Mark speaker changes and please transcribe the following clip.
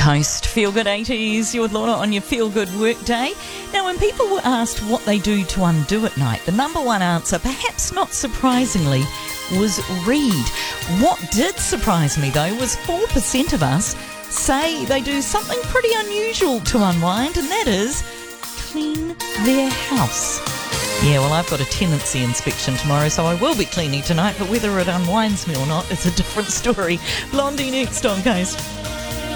Speaker 1: Coast. Feel Good 80s, you're with Lorna on your Feel Good work day. Now, when people were asked what they do to undo at night, the number one answer, perhaps not surprisingly, was read. What did surprise me, though, was 4% of us say they do something pretty unusual to unwind, and that is clean their house. Yeah, well, I've got a tenancy inspection tomorrow, so I will be cleaning tonight, but whether it unwinds me or not is a different story. Blondie next on Coast.